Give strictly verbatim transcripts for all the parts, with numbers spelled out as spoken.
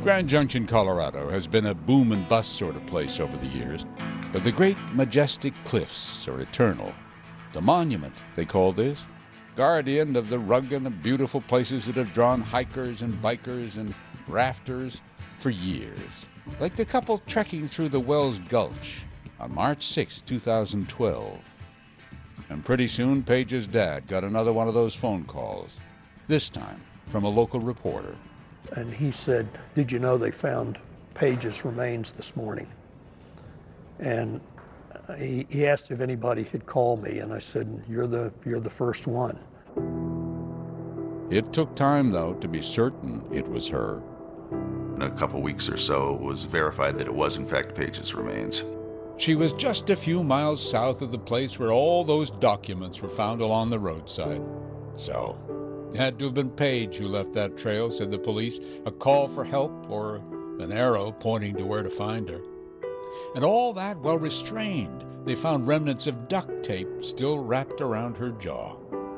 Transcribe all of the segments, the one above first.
Grand Junction, Colorado has been a boom and bust sort of place over the years, but the great majestic cliffs are eternal. The monument, they call this, guardian of the rugged and beautiful places that have drawn hikers and bikers and rafters for years. Like the couple trekking through the Wells Gulch on March sixth, two thousand twelve. And pretty soon, Page's dad got another one of those phone calls, this time from a local reporter. And he said, "Did you know they found Page's remains this morning?" And he, he asked if anybody had called me, and I said, you're the, you're the first one. It took time, though, to be certain it was her. In a couple weeks or so, it was verified that it was, in fact, Page's remains. She was just a few miles south of the place where all those documents were found along the roadside. So, it had to have been Page who left that trail, said the police, a call for help or an arrow pointing to where to find her. And all that while restrained, they found remnants of duct tape still wrapped around her jaw.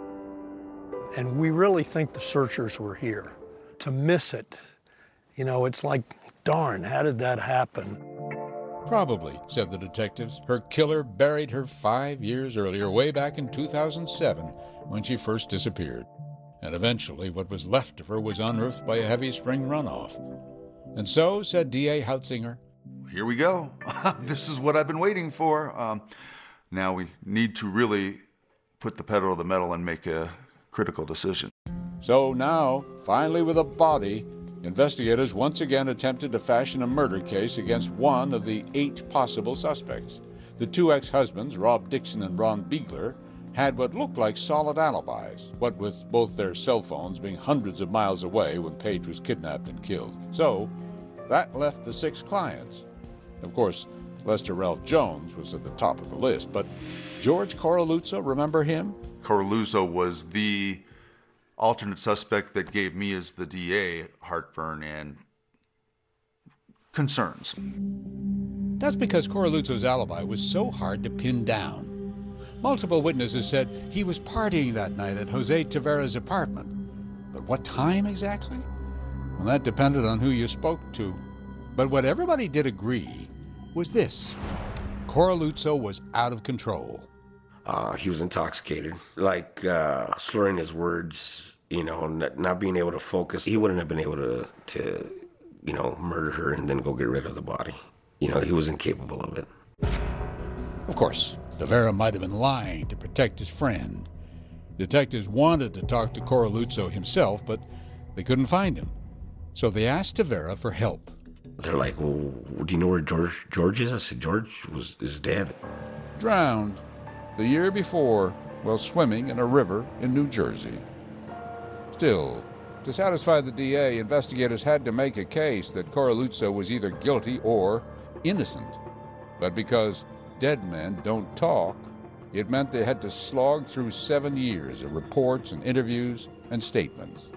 And we really think the searchers were here. To miss it, you know, it's like, darn, how did that happen? Probably, said the detectives. Her killer buried her five years earlier, way back in two thousand seven, when she first disappeared. And eventually, what was left of her was unearthed by a heavy spring runoff. And so, said D A Hautzinger, here we go. This is what I've been waiting for. Um, now we need to really put the pedal to the metal and make a critical decision. So now, finally with a body, investigators once again attempted to fashion a murder case against one of the eight possible suspects. The two ex-husbands, Rob Dixon and Ron Beigler, had what looked like solid alibis, what with both their cell phones being hundreds of miles away when Page was kidnapped and killed. So, that left the six clients. Of course, Lester Ralph Jones was at the top of the list, but George Coraluzzo, remember him? Coraluzzo was the alternate suspect that gave me, as the D A, heartburn and concerns. That's because Coraluzzo's alibi was so hard to pin down. Multiple witnesses said he was partying that night at Jose Tavera's apartment. But what time exactly? Well, that depended on who you spoke to. But what everybody did agree was this. Coraluzzo was out of control. Uh, he was intoxicated, like uh, slurring his words, you know, not, not being able to focus. He wouldn't have been able to, to, you know, murder her and then go get rid of the body. You know, he was incapable of it. Of course, Tavera might have been lying to protect his friend. Detectives wanted to talk to Coraluzzo himself, but they couldn't find him. So they asked Tavera for help. They're like, well, do you know where George George is? I said, George was is dead. Drowned the year before while swimming in a river in New Jersey. Still, to satisfy the D A, investigators had to make a case that Coraluzzo was either guilty or innocent. But because dead men don't talk, it meant they had to slog through seven years of reports and interviews and statements.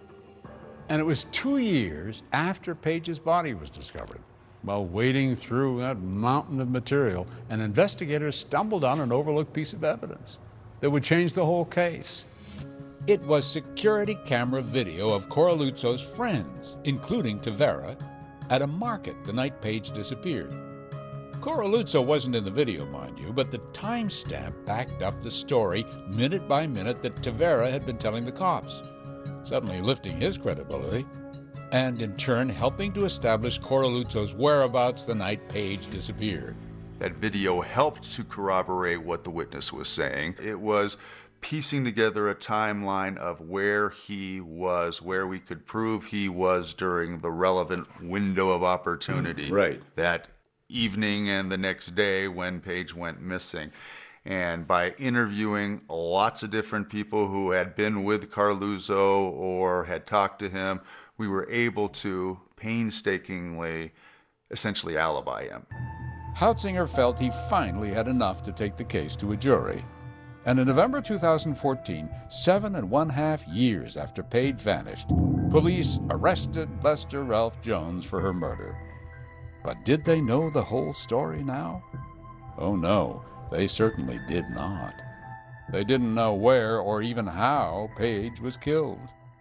And it was two years after Page's body was discovered. While wading through that mountain of material, and investigators stumbled on an overlooked piece of evidence that would change the whole case. It was security camera video of Coraluzzo's friends, including Tavera, at a market the night Page disappeared. Coraluzzo wasn't in the video, mind you, but the timestamp backed up the story minute by minute that Tavera had been telling the cops, suddenly lifting his credibility, and in turn helping to establish Coraluzzo's whereabouts the night Page disappeared. That video helped to corroborate what the witness was saying. It was piecing together a timeline of where he was, where we could prove he was during the relevant window of opportunity. Right. That evening and the next day when Page went missing. And by interviewing lots of different people who had been with Coraluzzo or had talked to him, we were able to painstakingly, essentially alibi him. Hautzinger felt he finally had enough to take the case to a jury. And in November two thousand fourteen, seven and one half years after Page vanished, police arrested Lester Ralph Jones for her murder. But did they know the whole story now? Oh no, they certainly did not. They didn't know where or even how Page was killed.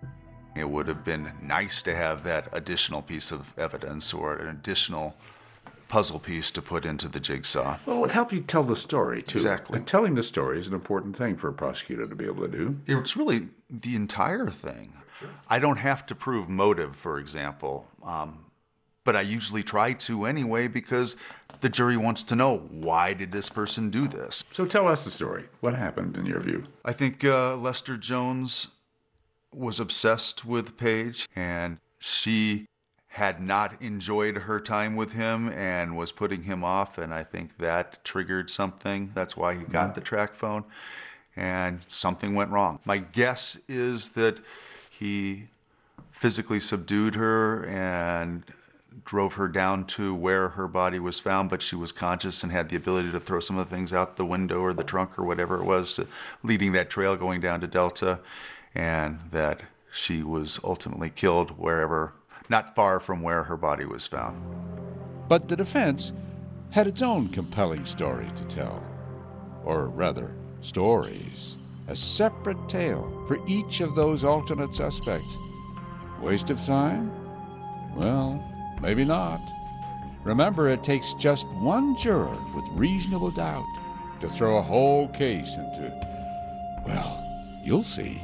It would have been nice to have that additional piece of evidence or an additional puzzle piece to put into the jigsaw. Well, it would help you tell the story, too. Exactly. And telling the story is an important thing for a prosecutor to be able to do. It's really the entire thing. I don't have to prove motive, for example, um, but I usually try to anyway because the jury wants to know, why did this person do this? So tell us the story. What happened in your view? I think uh, Lester Jones was obsessed with Paige, and she had not enjoyed her time with him and was putting him off, and I think that triggered something. That's why he got mm-hmm. the track phone, and something went wrong. My guess is that he physically subdued her and drove her down to where her body was found, but she was conscious and had the ability to throw some of the things out the window or the trunk or whatever it was, to, leading that trail going down to Delta, and that she was ultimately killed wherever, not far from where her body was found. But the defense had its own compelling story to tell, or rather, stories. A separate tale for each of those alternate suspects. Waste of time? Well, maybe not. Remember, it takes just one juror with reasonable doubt to throw a whole case into, well, you'll see.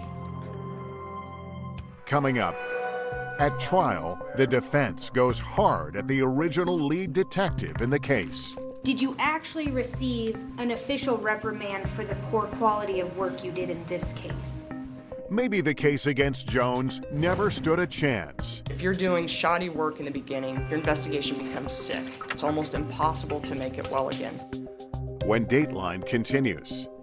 Coming up, at trial, the defense goes hard at the original lead detective in the case. Did you actually receive an official reprimand for the poor quality of work you did in this case? Maybe the case against Jones never stood a chance. If you're doing shoddy work in the beginning, your investigation becomes sick. It's almost impossible to make it well again. When Dateline continues.